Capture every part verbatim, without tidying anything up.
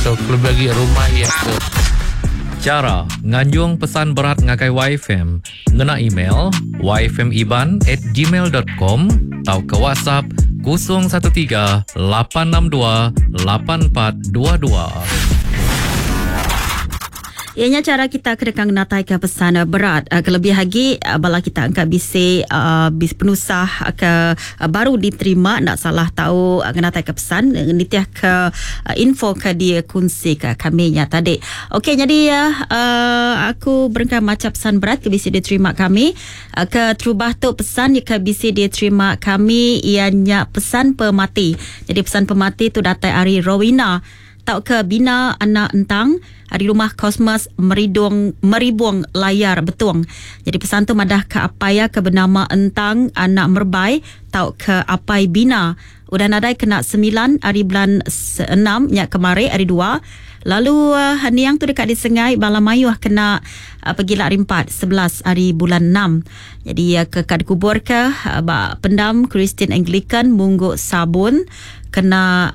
atau lebih lagi rumah yang ke cara nganjung pesan berat ngagai Y F M ngena email y f m iban at gmail dot com atau ke WhatsApp kosong satu tiga lapan enam dua lapan empat dua dua. Ianya cara kita kedekang natai ke pesan berat. Uh, kelebih lagi uh, bala kita angkat bisi uh, bis penusah ke uh, baru diterima nak salah tahu uh, natai ke pesan nitiah ke uh, info ke dia kunci ke kami nya tadi. Okey, jadi uh, uh, aku berengkau macam pesan berat ke bisi diterima kami uh, ke terubah tu pesan ke bisi diterima kami ianya pesan pemati. Jadi pesan pemati tu datai Ari Rowina tau ke bina anak entang di rumah Kosmas Meridong Meribuang Layar Betuang. Jadi pesan tu madah ke apaya ke bernama entang anak merbai tau ke apai bina. Udah nadai kena sembilan hari bulan enam nyak kemari hari dua. Lalu uh, haniang tu dekat di Sengai Bala Mayuh kena uh, pergi lak rimpat sebelas hari bulan enam. Jadi uh, ke kad kubur ke uh, bak pendam Kristen Anglican Mungguk Sabun kena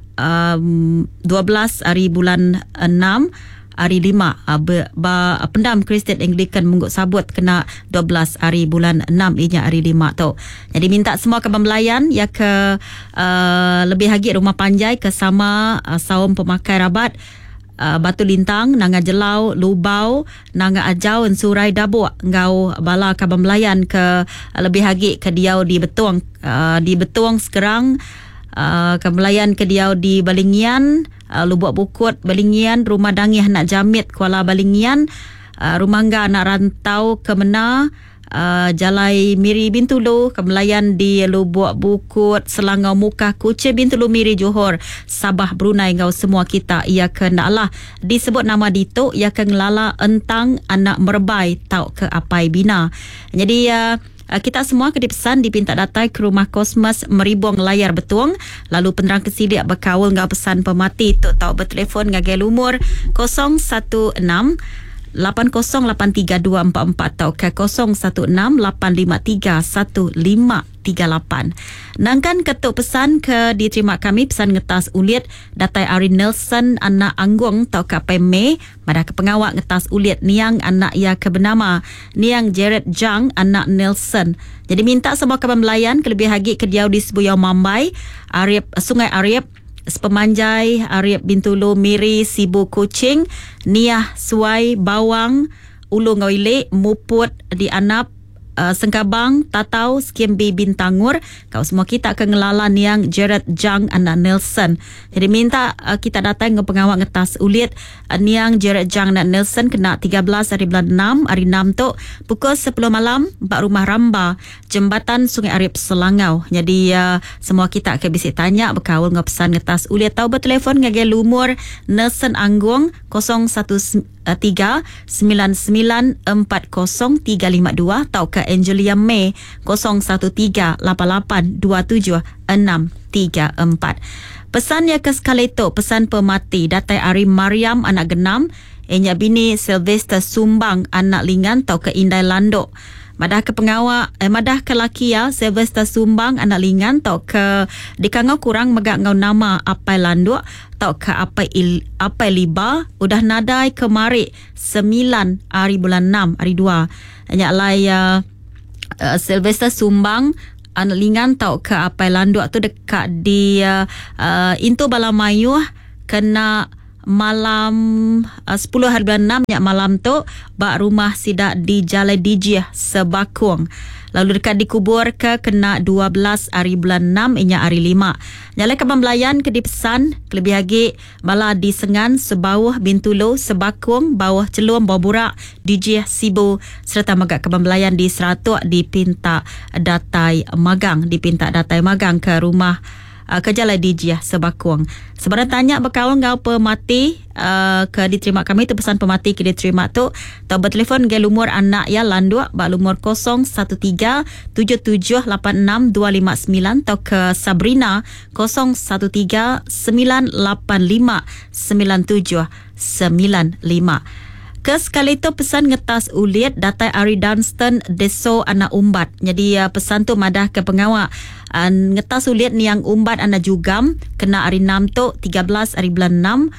um, dua belas hari bulan enam hari lima. Uh, ba, ba, pendam Kristen Anglican Mungguk Sabut kena dua belas hari bulan enam inya hari lima tu. Jadi minta semua ke pembelayan ya ke uh, lebih lagi rumah panjai ke sama uh, saum pemakai rabat Uh, Batu Lintang, Nanga Jelau, Lubau, Nanga Ajau, Surai Dabuk, ngau bala kabam melayan ke uh, lebih lagi ke diau di Betuang, uh, di Betuang sekarang, uh, ke melayan ke diau di Balingian, uh, Lubuk Bukut Balingian, Rumah Dangih Nak Jamit Kuala Balingian, uh, Rumangga Nak Rantau ke Mena, Uh, Jalai Miri Bintulu, Kemelayan di Lubuk Bukut, Selangau Muka, Kuce Bintulu Miri Johor, Sabah Brunei, ngau semua kita ia kena lah disebut nama dito ia ke ngelala entang anak merbai tau ke apai bina. Jadi uh, kita semua ke dipesan dipinta datai ke rumah Kosmas Meribuang Layar Betuang. Lalu penerang kesilik berkawal ngau pesan pemati tu tau bertelefon ngagai lumur kosong satu enam lapan kosong lapan tiga dua empat empat atau ke kosong satu enam lapan lima tiga satu lima tiga lapan. Nangkan ketuk pesan ke diterima kami pesan ngetas ulit datai Ari Nelson anak Anggung tau ke P M E madah ke pengawak ngetas ulit niang anak ia ke bernama niang Jared Jang anak Nelson. Jadi minta semua ke pembelayan kelebih lagi ke diau di Sebuyau Mambai, Arif Sungai Arif, Sepemanjai, Arif Bintulu, Miri, Sibu Kucing, Niah Suai, Bawang, Ulu Ngoile, Muput di Anap, uh, Sengkabang, Tatau, Skimbi Bintangur. Kau semua kita akan ngelala niang Jared Jang anak Nelson. Jadi minta uh, kita datang ke pengawak ngetas ulit uh, niang Jared Jang anak Nelson kena tiga belas hari bulan enam, hari enam tu pukul sepuluh malam, Empat Rumah Ramba, Jembatan Sungai Arif Selangau. Jadi uh, semua kita akan bisa tanya berkawal ngau pesan ngetas ulit atau bertelefon ngagai lumur Nelson Anggung kosong satu tiga sembilan sembilan empat kosong tiga lima dua atau ke Angelia May kosong satu tiga lapan lapan dua tujuh enam tiga empat. Pesan ya ke Skaleto, pesan pemati datai Ari Mariam anak Genam, enya bini Sylvester Sumbang anak Lingan tau ke Indai Landok. Madah ke pengawak eh, madah ke laki ya Sylvester Sumbang anak Lingan tau ke dikangau kurang megak ngau nama apai Landok tau ke apai il, apai liba udah nadai kemari sembilan hari bulan enam hari dua. Enya lai uh, uh, Sylvester Sumbang anak Lingan tau ke apai Landok tu dekat di uh, uh, Intu Balamayuh kena malam uh, sepuluh hari bulan enam nyak malam tu bak rumah sidak di Jalan Dijih Sebakung. Lalu dekat dikubur ke kena dua belas hari bulan enam inya hari lima. Nyalai ke pembelayan ke dipesan kelebih lagi bala di Sengan, Sebawah, Bintulu, Sebakung, Bawah Celum, Bawah Burak, Dijih, Sibu serta megak ke pembelayan di Seratuk dipinta datai magang, dipinta datai magang ke rumah Uh, ke Jalan Dijih Sebakung. Sebenarnya tanya berkawan ngau pemati uh, ke diterima kami tu pesan pemati ke diterima tu tau bertelefon ke lumur anak ya Landuk bak lumur kosong satu tiga tujuh tujuh lapan enam dua lima sembilan tau ke Sabrina kosong satu tiga sembilan lapan lima sembilan tujuh sembilan lima. Ke sekali tu pesan ngetas ulit datai Ari Dunstan Deso anak umbat. Jadi uh, pesan tu madah ke pengawak uh, ngetas ulit ni yang umbat anak jugam kena hari enam tu tiga belas hari bulan enam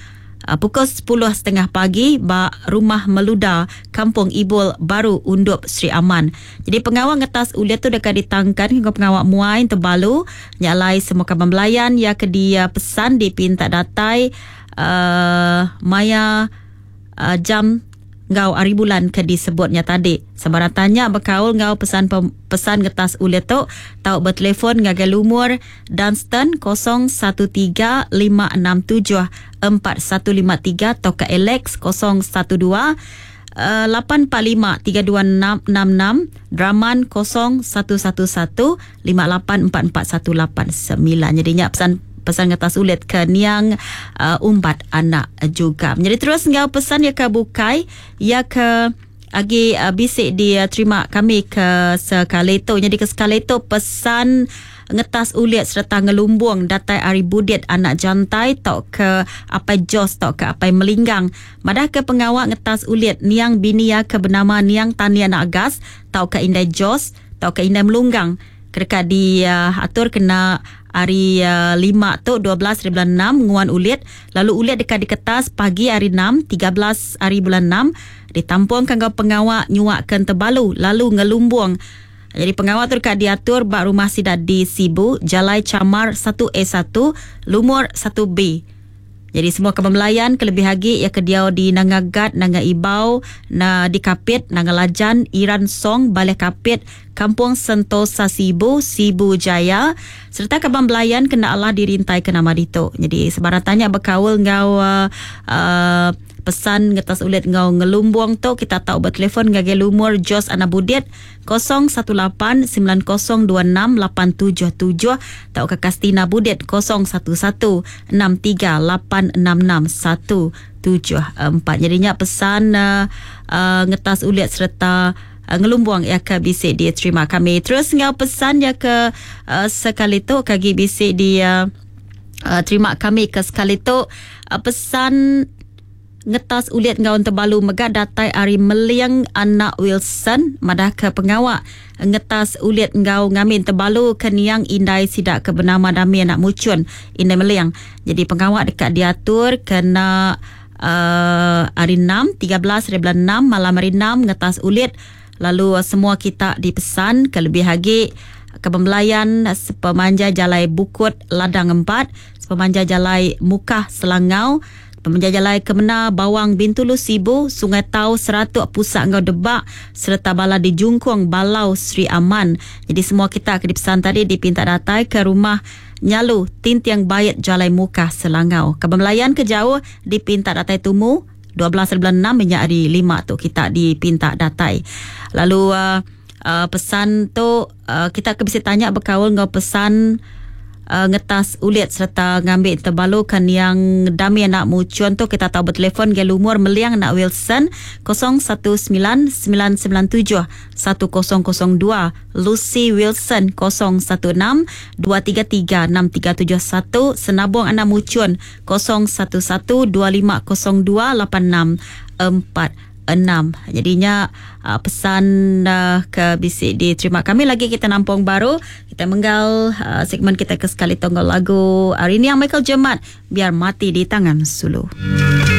uh, pukul sepuluh tiga puluh pagi ba Rumah Meluda Kampung Ibul Baru Undup Sri Aman. Jadi pengawal ngetas uliat tu dekat ditangkan ke pengawal muain terbalu nyalai semua kaban belayan ya ke dia pesan dipinta datai uh, maya uh, jam ngau hari bulan ke disebutnya tadi. Sebarang tanya berkaul ngau pesan pesan ngetas uliat tu tau bertelefon ngagai lumur Dunstan kosong satu tiga lima enam tujuh empat satu lima tiga atau ke Alex kosong satu dua lapan empat lima tiga dua enam enam, Draman kosong satu satu satu lima lapan empat empat satu lapan sembilan. Jadinya pesan pesan ngetas ulit ke niang uh, umbat anak juga. Jadi terus ngau pesan ya ke bukai ya ke agi uh, bisik dia terima kami ke Sekaleto. Jadi ke Sekaleto pesan ngetas ulit serta ngelumbung datai ari budit anak jantai tok ke apa jos tok ke apa melinggang. Madah ke pengawak ngetas ulit niang bini ya ke bernama niang Tania Nak Gas tok ke indai jos tok ke indai melunggang. Kedekat di uh, atur kena hari uh, lima tu dua belas hari bulan enam nguan ulit. Lalu ulit dekat di kertas pagi hari enam tiga belas hari bulan enam ditampung kanggo pengawak nyuakkan terbalu lalu ngelumbung. Jadi pengawal tu dekat diatur bak rumah sidat di Sibu, Jalai Camar satu A satu, Lumur satu B. Jadi semua kebembelayan kelebih hagi ya kediau di Nangagat, Nanga Ibau, na di Kapit, Nanga Lajan, Iran Song, Balai Kapit, Kampung Sentosa Sibu, Sibu Jaya, serta kebembelayan kena Allah dirintai ke nama dito. Jadi sebarang tanya berkaul ngau uh, uh, pesan ngetas ulit ngau ngelumbung tu kita tahu bertelefon ngage lumur Jos Anabudit kosong satu lapan sembilan kosong dua enam lapan tujuh tujuh tahu ke Kastina Budit kosong satu satu enam tiga lapan enam enam satu tujuh empat. Jadinya pesan uh, uh, ngetas ulit serta uh, ngelumbung ya ke bisik dia terima kami. Terus ngau pesan ya ke uh, Sekaleto kagi bisik dia uh, terima kami ke Sekaleto uh, pesan ngetas uliat ngawan terbalu megak datai ari meliang anak Wilson madah ke pengawak ngetas uliat ngau ngamin terbalu ke niang indai sidak ke bernama Dami anak mucun indai meliang. Jadi pengawak dekat diatur kena uh, hari enam tiga belas hari bulan enam malam hari enam ngetas uliat lalu uh, semua kita dipesan kelebih hagi kebembelayan sepemanja jalai Bukut Ladang empat, sepemanja jalai Mukah Selangau, Pemenjajalai Kemena Bawang Bintulu Sibu, Sungai Tau Seratuk Pusat Ngau Debak serta bala di Jungkung Balau Sri Aman. Jadi semua kita ke dipesan tadi dipinta datai ke rumah Nyalu Tintiang Bayat Jalai Mukah Selangau. Kebembelayan ke jauh dipinta datai tumu dua belas hari bulan enam minyak hari lima tu kita dipinta datai. Lalu uh, uh, pesan tu uh, kita ke bisa tanya berkaul ngau pesan Uh, ngetas ulit serta ngambil terbalu kan yang Dami anak mucuan tu kita tahu bertelefon ke lumur Meliang anak Wilson kosong satu sembilan sembilan sembilan tujuh satu kosong kosong dua, Lucy Wilson kosong satu enam dua tiga tiga enam tiga tujuh satu, Senabung anak mucuan kosong satu satu dua lima kosong dua lapan enam empat enam. Jadinya uh, pesan uh, ke bisik diterima kami lagi kita nampung baru kita menggal uh, segmen kita ke sekali tonggol lagu hari ini yang Michael Jemat Biar Mati di Tangan Sulu.